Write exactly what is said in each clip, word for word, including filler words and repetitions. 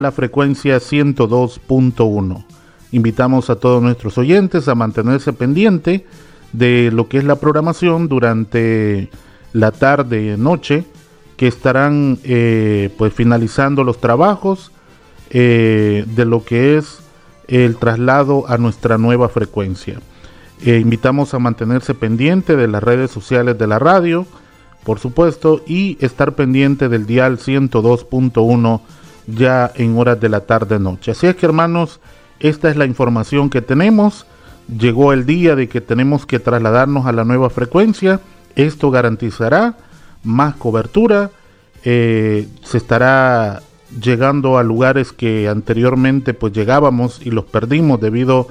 la frecuencia ciento dos punto uno. Invitamos a todos nuestros oyentes a mantenerse pendiente de lo que es la programación durante la tarde noche, que estarán eh, pues finalizando los trabajos eh, de lo que es el traslado a nuestra nueva frecuencia. Eh, invitamos a mantenerse pendiente de las redes sociales de la radio, por supuesto, y estar pendiente del dial ciento dos punto uno ya en horas de la tarde noche. Así es que, hermanos, esta es la información que tenemos. Llegó el día de que tenemos que trasladarnos a la nueva frecuencia. Esto garantizará más cobertura. Eh, se estará llegando a lugares que anteriormente pues llegábamos y los perdimos debido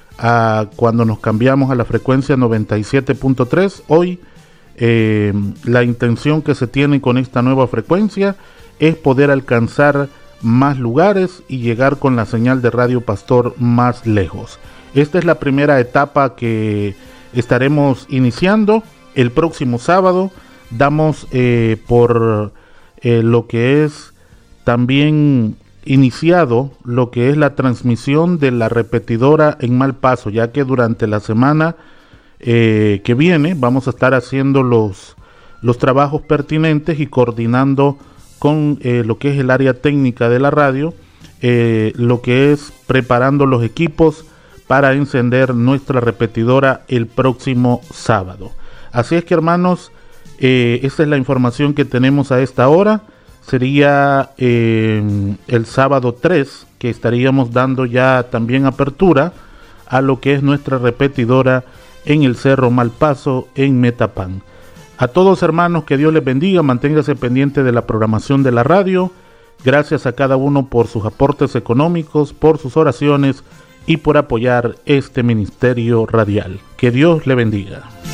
a cuando nos cambiamos a la frecuencia noventa y siete punto tres. Hoy eh, la intención que se tiene con esta nueva frecuencia es poder alcanzar más lugares y llegar con la señal de Radio Pastor más lejos. Esta es la primera etapa que estaremos iniciando el próximo sábado. Damos eh, por eh, lo que es también iniciado lo que es la transmisión de la repetidora en Malpaso, ya que durante la semana eh, que viene vamos a estar haciendo los, los trabajos pertinentes y coordinando con eh, lo que es el área técnica de la radio, eh, lo que es preparando los equipos para encender nuestra repetidora el próximo sábado. Así es que, hermanos, eh, esta es la información que tenemos a esta hora. Sería eh, el sábado tres que estaríamos dando ya también apertura a lo que es nuestra repetidora en el Cerro Malpaso en Metapán. A todos, hermanos, que Dios les bendiga, manténgase pendiente de la programación de la radio. Gracias a cada uno por sus aportes económicos, por sus oraciones y por apoyar este ministerio radial. Que Dios le bendiga.